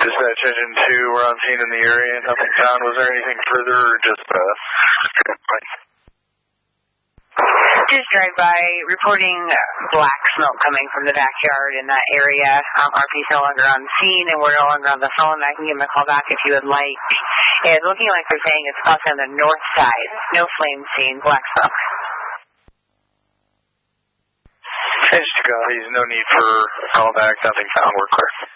Dispatch engine 2, we're on scene in the area. Nothing found. Was there anything further or just Just drive-by, reporting black smoke coming from the backyard in that area. RP's no longer on scene, and we're no longer on the phone. I can give him a call back if you would like. It's looking like they're saying it's us on the north side. No flame seen, black smoke. Just to go, there's no need for a call back. Nothing found. We're clear.